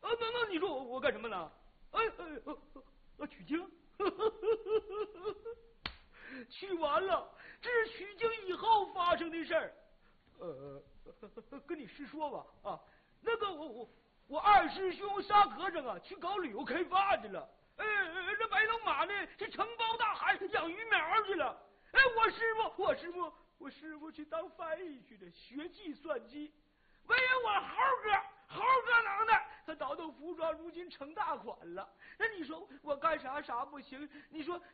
那你说我干什么呢？取经。去完了，这是取经以后发生的事儿。跟你实说吧啊，那个我二师兄沙和尚啊，去搞旅游开发去了。这白龙马呢，去承包大海养鱼苗去了。我师傅去当翻译去的，学计算机。唯有我猴哥能耐，他倒腾服装，如今成大款了。那你说我干啥不行？你说